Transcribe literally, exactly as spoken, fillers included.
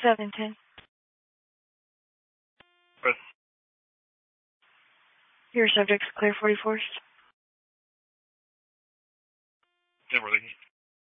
seven ten. Chris. Your subject's clear forty-fourth. Kimberly.